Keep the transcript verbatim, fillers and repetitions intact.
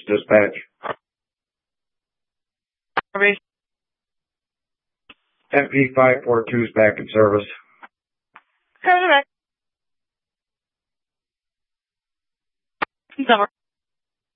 dispatch. M P five four two is back in service. Go back. Summer.